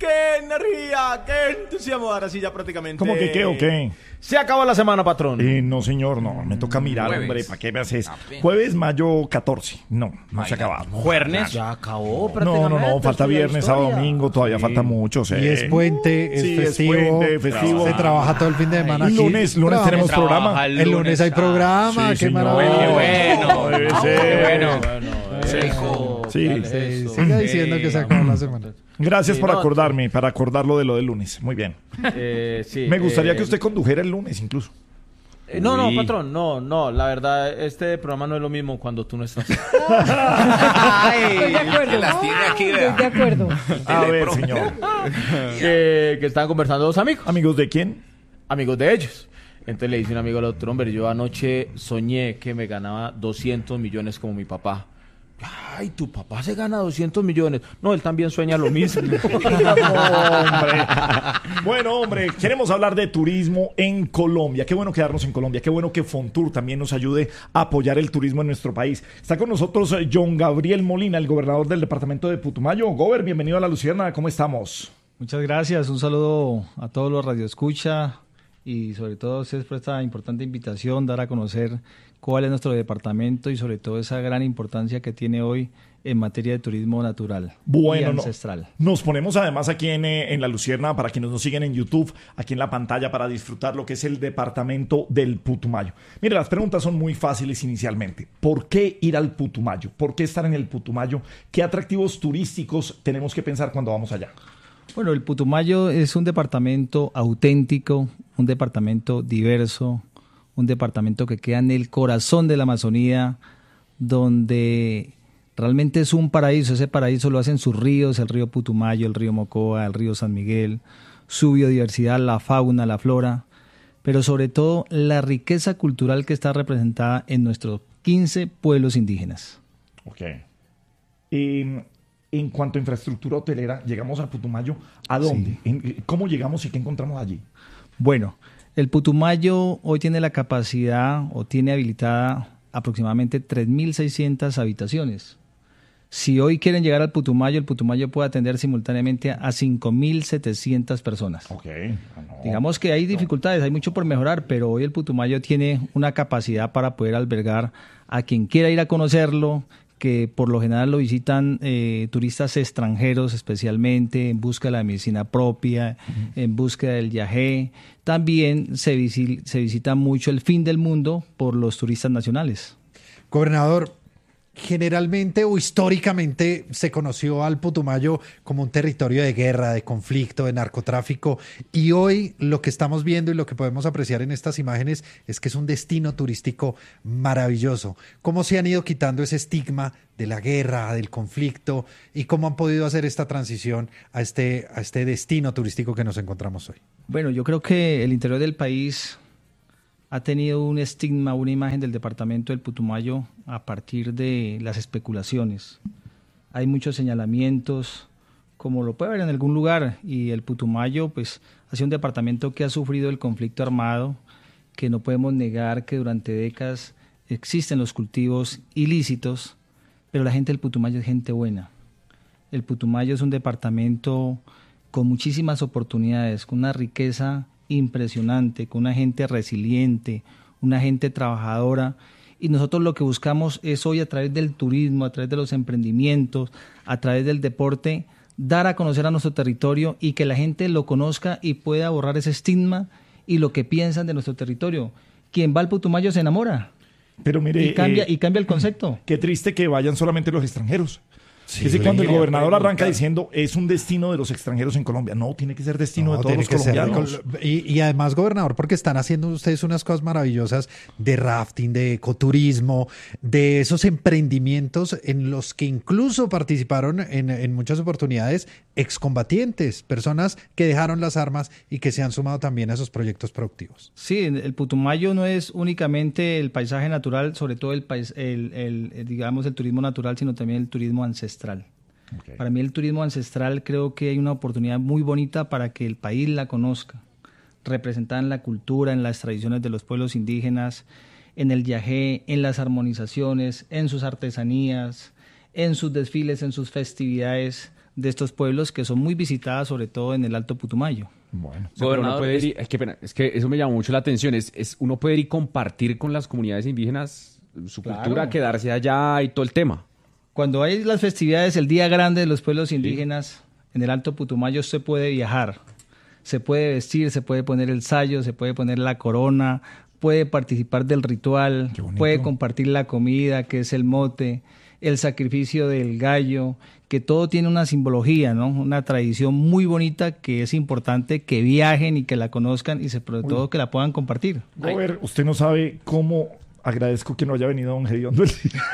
qué energía, qué entusiasmo. Ahora sí, ya prácticamente. ¿Cómo que qué o qué? Se acabó la semana, patrón. No, señor, no. Me toca mirar, Jueves. hombre. ¿Para qué me haces? Jueves, mayo 14. No se ha acabado. Juernes. Ya acabó No, prácticamente. falta esto es la viernes, sábado, historia. domingo. Todavía falta mucho. Sí. Y es puente, es Sí, festivo, es puente, festivo. se trabaja todo el fin de semana aquí. Lunes Trabajamos. tenemos programa. Trabaja El lunes hay programa, Sí, qué señor. maravilla. bueno. Debe Qué ser. bueno. Eso, Sí. ¿cuál es Sí, eso? siga diciendo que se acabó la semana. Gracias Sí, por no, acordarme, para acordarlo de lo del lunes. Muy bien. Sí, Me gustaría que usted condujera el lunes incluso. No, Uy. patrón, no, la verdad, este programa no es lo mismo cuando tú no estás. Ay, Estoy de acuerdo. que las tiene aquí, vea. Estoy de acuerdo. A ver, señor. que estaban conversando dos amigos, ¿Amigos de quién? amigos de ellos. Entonces le dice un amigo al otro, hombre, yo anoche soñé que me ganaba 200 millones como mi papá. Ay, tu papá se gana 200 millones. No, él también sueña lo mismo. Hombre. Bueno, hombre, queremos hablar de turismo en Colombia. Qué bueno quedarnos en Colombia. Qué bueno que Fontour también nos ayude a apoyar el turismo en nuestro país. Está con nosotros John Gabriel Molina, el gobernador del departamento de Putumayo. Gober, bienvenido a La Luciérnaga. ¿Cómo estamos? Muchas gracias, un saludo a todos los radioescucha y sobre todo a ustedes por esta importante invitación, dar a conocer cuál es nuestro departamento y sobre todo esa gran importancia que tiene hoy en materia de turismo natural y Bueno, ancestral. nos ponemos además aquí en La Luciérnaga, para quienes nos siguen en YouTube, aquí en la pantalla, para disfrutar lo que es el departamento del Putumayo. Mire, las preguntas son muy fáciles inicialmente. ¿Por qué ir al Putumayo? ¿Por qué estar en el Putumayo? ¿Qué atractivos turísticos tenemos que pensar cuando vamos allá? Bueno, el Putumayo es un departamento auténtico, un departamento diverso, un departamento que queda en el corazón de la Amazonía, donde realmente es un paraíso. Ese paraíso lo hacen sus ríos, el río Putumayo, el río Mocoa, el río San Miguel, su biodiversidad, la fauna, la flora, pero sobre todo la riqueza cultural que está representada en nuestros 15 pueblos indígenas. Ok. En cuanto a infraestructura hotelera, llegamos al Putumayo. ¿A dónde? ¿Cómo llegamos y qué encontramos allí? Bueno, el Putumayo hoy tiene la capacidad o tiene habilitada aproximadamente 3.600 habitaciones. Si hoy quieren llegar al Putumayo, el Putumayo puede atender simultáneamente a 5.700 personas. Ok. Digamos que hay dificultades, hay mucho por mejorar, pero hoy el Putumayo tiene una capacidad para poder albergar a quien quiera ir a conocerlo, que por lo general lo visitan turistas extranjeros especialmente en busca de la medicina propia, en búsqueda del yagé. También se visita mucho el fin del mundo por los turistas nacionales. Gobernador, generalmente o históricamente se conoció al Putumayo como un territorio de guerra, de conflicto, de narcotráfico, y hoy lo que estamos viendo y lo que podemos apreciar en estas imágenes es que es un destino turístico maravilloso. ¿Cómo se han ido quitando ese estigma de la guerra, del conflicto, y cómo han podido hacer esta transición a este destino turístico que nos encontramos hoy? Bueno, yo creo que el interior del país ha tenido un estigma, una imagen del departamento del Putumayo a partir de las especulaciones. Hay muchos señalamientos, como lo puede ver en algún lugar, y el Putumayo pues ha sido un departamento que ha sufrido el conflicto armado, que no podemos negar que durante décadas existen los cultivos ilícitos, pero la gente del Putumayo es gente buena. El Putumayo es un departamento con muchísimas oportunidades, con una riqueza impresionante, con una gente resiliente, una gente trabajadora, y nosotros lo que buscamos es hoy, a través del turismo, a través de los emprendimientos, a través del deporte, dar a conocer a nuestro territorio y que la gente lo conozca y pueda borrar ese estigma y lo que piensan de nuestro territorio. Quien va al Putumayo se enamora. Pero mire, Y cambia el concepto. Qué triste que vayan solamente los extranjeros. Sí, es que cuando el quería gobernador arranca preguntar. diciendo es un destino de los extranjeros en Colombia. No, tiene que ser destino No, de todos tiene los que ser de colombianos. y además, gobernador, porque están haciendo ustedes unas cosas maravillosas de rafting, de ecoturismo, de esos emprendimientos en los que incluso participaron en muchas oportunidades excombatientes, personas que dejaron las armas y que se han sumado también a esos proyectos productivos. Sí, el Putumayo no es únicamente el paisaje natural, sobre todo digamos el turismo natural, sino también el turismo ancestral. Okay. Para mí el turismo ancestral, creo que hay una oportunidad muy bonita para que el país la conozca, representada en la cultura, en las tradiciones de los pueblos indígenas, en el yagé, en las armonizaciones, en sus artesanías, en sus desfiles, en sus festividades, de estos pueblos que son muy visitadas, sobre todo en el Alto Putumayo. Bueno. O sea, pero uno puede ir, es que eso me llamó mucho la atención. Uno puede ir y compartir con las comunidades indígenas su cultura, quedarse allá y todo el tema. Cuando hay las festividades, el Día Grande de los pueblos indígenas, en el Alto Putumayo se puede viajar, se puede vestir, se puede poner el sayo, se puede poner la corona, puede participar del ritual, puede compartir la comida, que es el mote, el sacrificio del gallo, que todo tiene una simbología, ¿no? Una tradición muy bonita que es importante que viajen y que la conozcan y sobre todo que la puedan compartir. Gober, usted no sabe cómo agradezco que no haya venido don Gediondo el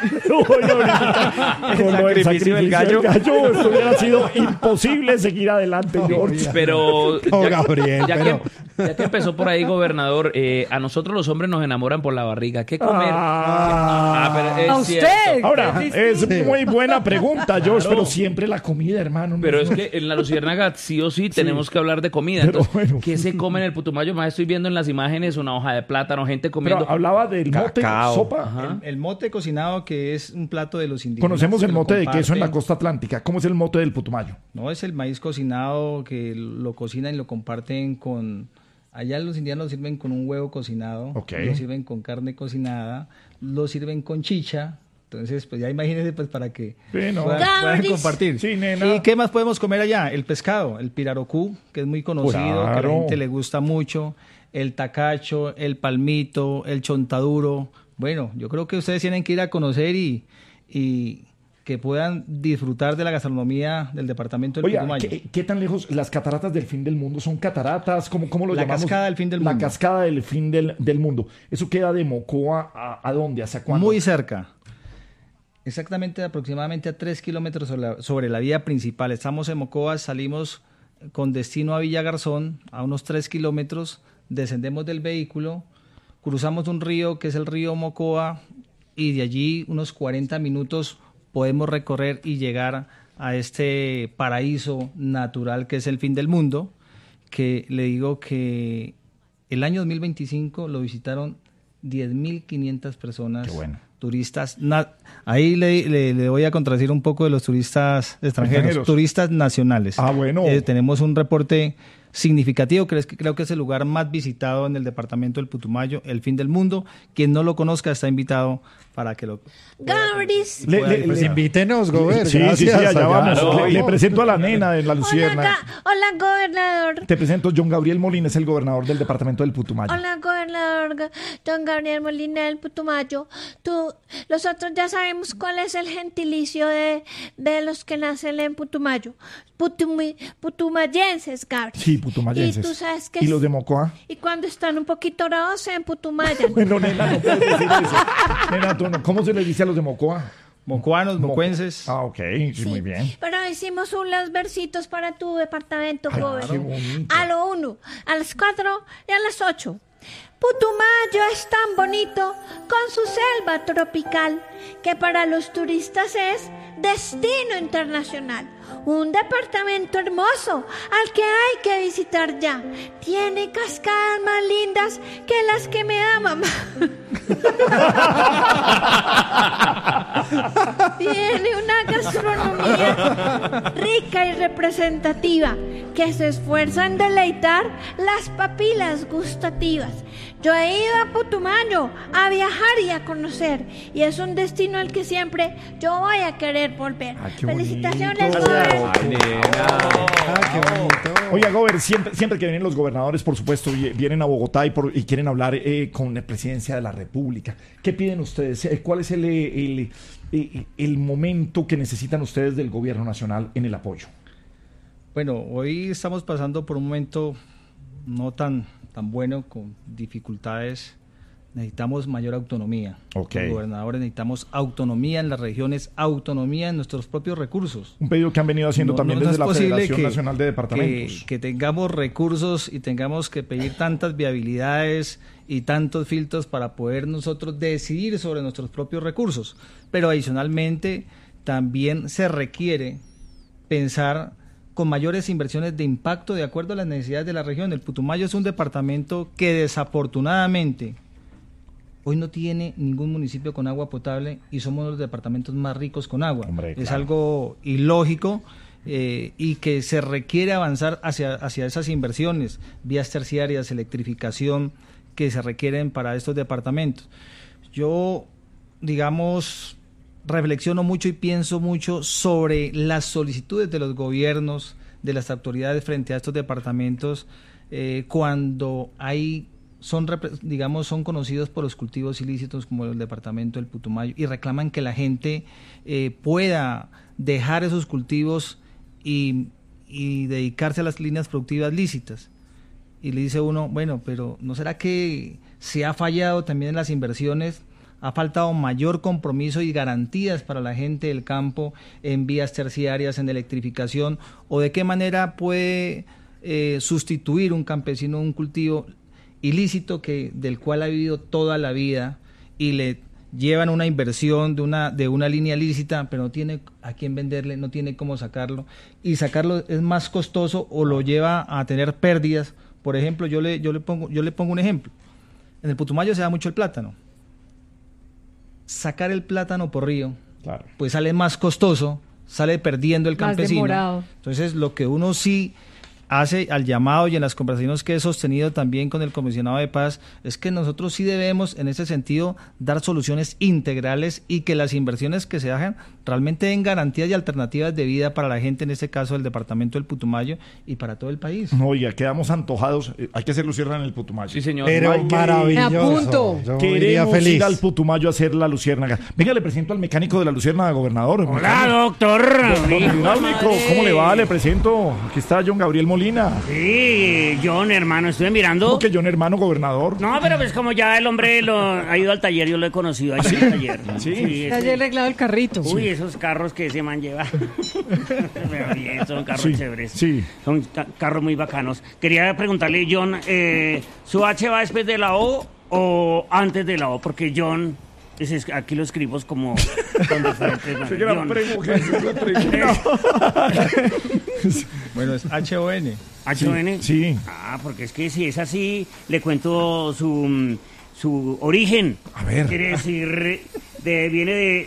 sacrificio del gallo. Esto hubiera sido imposible seguir adelante, George. Pero, Gabriel, ya que empezó por ahí, gobernador, a nosotros los hombres nos enamoran por la barriga. ¿Qué comer? ¿A usted? Cierto. Ahora, es muy buena pregunta, George, pero siempre la comida, hermano. Pero es que en la Luciérnaga sí o sí tenemos que hablar de comida. Pero Entonces, bueno. ¿qué se come en el Putumayo? Más estoy viendo en las imágenes una hoja de plátano, gente comiendo. Pero hablaba del mote, sopa. Ajá. El mote cocinado, que es un plato de los indígenas. Conocemos el que lo mote de queso en la comparten. costa atlántica. ¿Cómo es el mote del Putumayo? No, es el maíz cocinado que lo cocinan y lo comparten con... Allá los indianos lo sirven con un huevo cocinado, Ok. lo sirven con carne cocinada, lo sirven con chicha. Entonces, pues ya imagínense pues para que Sí, no. puedan compartir. Sí, nena. ¿Y qué más podemos comer allá? El pescado, el pirarucú, que es muy conocido, que a la Claro. gente le gusta mucho, el tacacho, el palmito, el chontaduro. Bueno, yo creo que ustedes tienen que ir a conocer y que puedan disfrutar de la gastronomía del departamento del Oiga, Putumayo. ¿qué tan lejos? ¿Las cataratas del fin del mundo son cataratas? ¿Cómo lo La llamamos? cascada del fin del La mundo. cascada del fin del mundo. ¿Eso queda de Mocoa a dónde? ¿Hacia cuándo? Muy cerca. Exactamente, aproximadamente a 3 kilómetros sobre la vía principal. Estamos en Mocoa, salimos con destino a Villa Garzón, a unos 3 kilómetros, descendemos del vehículo, cruzamos un río que es el río Mocoa y de allí unos 40 minutos podemos recorrer y llegar a este paraíso natural que es el fin del mundo, que le digo que el año 2025 lo visitaron 10.500 personas. Qué bueno. Turistas, ahí le voy a contradecir un poco de los turistas extranjeros. Turistas nacionales. Ah, bueno. Tenemos un reporte significativo, creo que es el lugar más visitado en el departamento del Putumayo, el fin del mundo. Quien no lo conozca está invitado para que lo... Gabris. Pues invítenos, Gober. Sí, gracias. allá vamos. Claro. Le presento a la nena de la Lucierna. Hola, gobernador. Te presento, John Gabriel Molina, es el gobernador del departamento del Putumayo. Hola, gobernador don Gabriel Molina del Putumayo. Nosotros ya sabemos cuál es el gentilicio de los que nacen en Putumayo. Putumayenses, Gabriel. Sí, putumayenses. Y tú sabes que ¿Y los de Mocoa? Y cuando están un poquito bravos en Putumayo. Bueno, nena, no puedes decir eso. Nena, tú no. ¿Cómo se le dice a los de Mocoa? Mocoanos, mocuenses. Ah, ok, sí, muy bien. Pero hicimos unos versitos para tu departamento, Ay, joven. qué bonito. A lo 1, a las 4 y a las 8. Putumayo es tan bonito con su selva tropical que para los turistas es destino internacional. Un departamento hermoso al que hay que visitar ya. Tiene cascadas más lindas que las que me da mamá. Tiene una gastronomía rica y representativa que se esfuerza en deleitar las papilas gustativas. Yo he ido a Putumayo a viajar y a conocer, y es un destino al que siempre yo voy a querer volver. Ah, qué Felicitaciones, bonito. Gober. Ay, nena. Qué bonito. Oiga, Gober, siempre que vienen los gobernadores, por supuesto, vienen a Bogotá y quieren hablar con la presidencia de la República. ¿Qué piden ustedes? ¿Cuál es el momento que necesitan ustedes del gobierno nacional en el apoyo? Bueno, hoy estamos pasando por un momento no tan bueno, con dificultades. Necesitamos mayor autonomía. Ok. Los gobernadores necesitamos autonomía en las regiones, autonomía en nuestros propios recursos. Un pedido que han venido haciendo también desde es la posible Federación Nacional de Departamentos. que tengamos recursos y tengamos que pedir tantas viabilidades y tantos filtros para poder nosotros decidir sobre nuestros propios recursos. Pero adicionalmente también se requiere pensar con mayores inversiones de impacto de acuerdo a las necesidades de la región. El Putumayo es un departamento que desafortunadamente hoy no tiene ningún municipio con agua potable y somos uno de los departamentos más ricos con agua. Hombre, Es claro. algo ilógico. y que se requiere avanzar hacia esas inversiones, vías terciarias, electrificación, que se requieren para estos departamentos. Yo, digamos, reflexiono mucho y pienso mucho sobre las solicitudes de los gobiernos, de las autoridades frente a estos departamentos, cuando son conocidos por los cultivos ilícitos como el departamento del Putumayo y reclaman que la gente pueda dejar esos cultivos y dedicarse a las líneas productivas lícitas. Y le dice uno, bueno, pero ¿no será que se ha fallado también en las inversiones? Ha faltado mayor compromiso y garantías para la gente del campo en vías terciarias, en electrificación, o de qué manera puede sustituir un campesino un cultivo ilícito del cual ha vivido toda la vida y le llevan una inversión de una línea lícita, pero no tiene a quién venderle, no tiene cómo sacarlo, y sacarlo es más costoso o lo lleva a tener pérdidas. Por ejemplo, yo le pongo un ejemplo. En el Putumayo se da mucho el plátano. Sacar el plátano por río, claro, pues sale más costoso, sale perdiendo el campesino. Más demorado. Entonces, lo que uno sí hace al llamado y en las conversaciones que he sostenido también con el comisionado de paz es que nosotros sí debemos en ese sentido dar soluciones integrales y que las inversiones que se hagan realmente den garantías y alternativas de vida para la gente, en este caso del departamento del Putumayo y para todo el país. Oiga, quedamos antojados, hay que hacer lucierna en el Putumayo. Sí, señor. Pero maravilloso. Queremos ir al Putumayo a hacer la luciérnaga. Venga, le presento al mecánico de la luciérnaga, gobernador. Hola, doctor. ¿Cómo le va? Le presento. Aquí está John Gabriel Molina. Sí, John, hermano, estuve mirando. ¿Cómo que John, hermano, gobernador? No, pero pues como ya el hombre ha ido al taller, yo lo he conocido allá en el taller. Sí. Ya he arreglado el carrito. Uy, esos carros que ese man lleva. Pero bien, son carros chéveres. Sí. Son carros muy bacanos. Quería preguntarle, John, ¿su H va después de la O o antes de la O? Porque John... aquí lo escribimos como con diferentes Bueno, es H-O-N. ¿H-O-N? Sí. Ah, porque es que si es así, le cuento su origen. A ver. Quiere decir, viene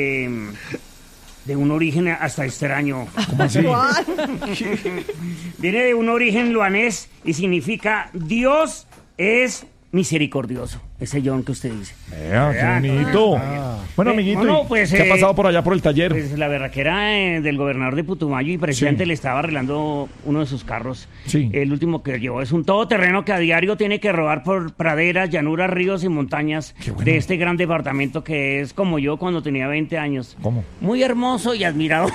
de un origen hasta extraño. ¿Cómo así? Viene de un origen luanés y significa Dios es misericordioso. Ese John que usted dice. Qué bonito. Bueno, amiguito, pues, ¿qué ha pasado por allá por el taller? Pues la berraquera del gobernador de Putumayo y presidente le estaba arreglando uno de sus carros. Sí. El último que llevó es un todoterreno que a diario tiene que rodar por praderas, llanuras, ríos y montañas de este gran departamento que es como yo cuando tenía 20 años. ¿Cómo? Muy hermoso y admirado.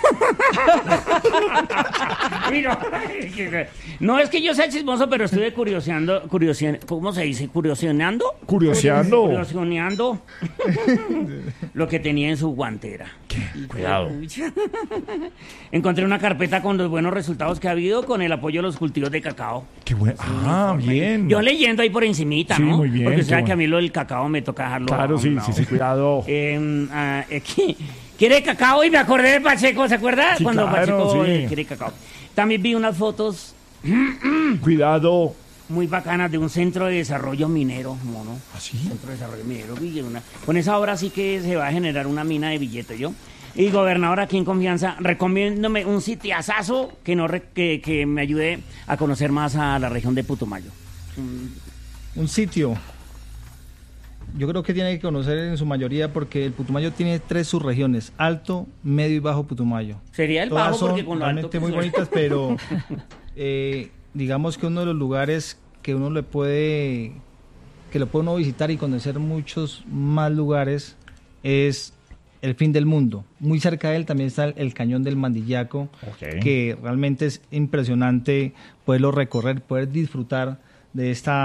Mira, no es que yo sea chismoso, pero estuve curioseando, ¿cómo se dice? ¿Curioseando? Curioseando lo que tenía en su guantera. Cuidado. Encontré una carpeta con los buenos resultados que ha habido con el apoyo de los cultivos de cacao. Qué bueno. Bien. Yo leyendo ahí por encimita, sí, ¿no? Muy bien. Porque sabe que a mí lo del cacao me toca dejarlo. Claro, sí, cuidado. ¿Quiere cacao? Y me acordé de Pacheco, ¿se acuerda? Sí, cuando claro, Pacheco sí. quiere cacao. También vi unas fotos Cuidado. muy bacanas de un centro de desarrollo minero, mono. ¿Ah, sí? Centro de desarrollo minero. Con esa obra sí que se va a generar una mina de billetes, ¿yo? Y gobernador, aquí en confianza, recomiéndome un sitiazazo que me ayude a conocer más a la región de Putumayo. Un sitio. Yo creo que tiene que conocer en su mayoría porque el Putumayo tiene 3 subregiones: Alto, Medio y Bajo Putumayo. Sería el Todas bajo son porque con lo alto realmente que muy soy. bonitas, pero digamos que uno de los lugares que uno lo puede uno visitar y conocer muchos más lugares es el fin del mundo. Muy cerca de él también está el Cañón del Mandillaco, que realmente es impresionante poderlo recorrer, poder disfrutar de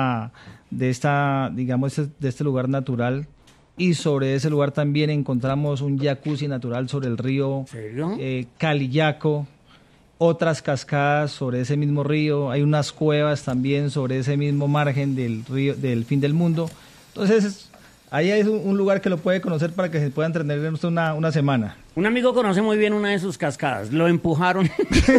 este lugar natural. Y sobre ese lugar también encontramos un jacuzzi natural sobre el río Calillaco, otras cascadas sobre ese mismo río, hay unas cuevas también sobre ese mismo margen del río del fin del mundo. Entonces, ahí hay un lugar que lo puede conocer para que se pueda entretener una semana. Un amigo conoce muy bien una de sus cascadas, lo empujaron.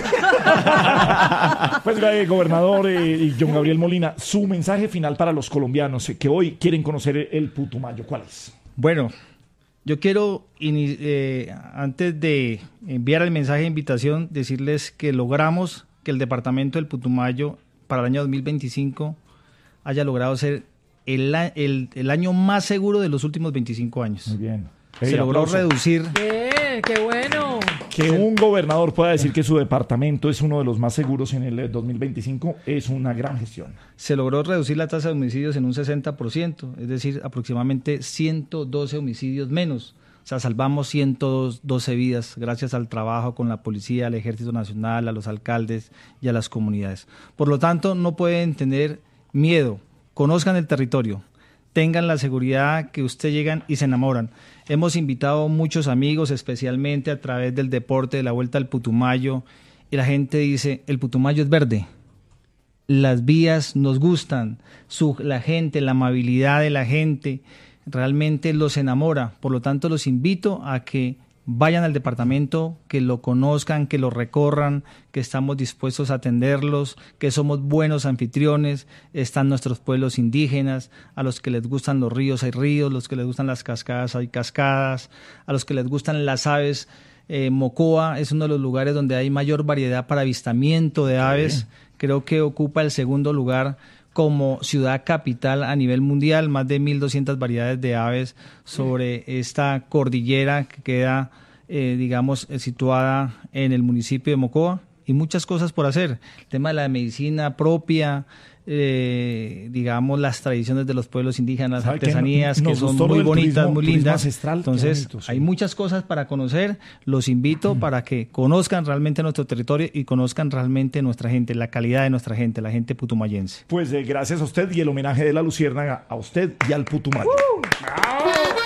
Pues, gobernador y John Gabriel Molina, su mensaje final para los colombianos que hoy quieren conocer el Putumayo, ¿cuál es? Bueno, Yo quiero, antes de enviar el mensaje de invitación, decirles que logramos que el departamento del Putumayo para el año 2025 haya logrado ser el año más seguro de los últimos 25 años. Muy bien. Se logró reducir. Bien, qué bueno. Que un gobernador pueda decir que su departamento es uno de los más seguros en el 2025 es una gran gestión. Se logró reducir la tasa de homicidios en un 60%, es decir, aproximadamente 112 homicidios menos. O sea, salvamos 112 vidas gracias al trabajo con la policía, al Ejército Nacional, a los alcaldes y a las comunidades. Por lo tanto, no pueden tener miedo. Conozcan el territorio. Tengan la seguridad que ustedes llegan y se enamoran. Hemos invitado muchos amigos, especialmente a través del deporte de la Vuelta al Putumayo, y la gente dice, el Putumayo es verde. Las vías nos gustan, la gente, la amabilidad de la gente, realmente los enamora. Por lo tanto, los invito a que vayan al departamento, que lo conozcan, que lo recorran, que estamos dispuestos a atenderlos, que somos buenos anfitriones. Están nuestros pueblos indígenas, a los que les gustan los ríos hay ríos, a los que les gustan las cascadas hay cascadas, a los que les gustan las aves. Mocoa es uno de los lugares donde hay mayor variedad para avistamiento de aves. Creo que ocupa el segundo lugar como ciudad capital a nivel mundial, más de 1.200 variedades de aves sobre esta cordillera que queda, situada en el municipio de Mocoa, y muchas cosas por hacer. El tema de la medicina propia, las tradiciones de los pueblos indígenas, las artesanías que son muy bonitas, muy lindas. Entonces, hay muchas cosas para conocer. Los invito para que conozcan realmente nuestro territorio y conozcan realmente nuestra gente, la calidad de nuestra gente, la gente putumayense. Pues gracias a usted y el homenaje de la Luciérnaga a usted y al Putumayo.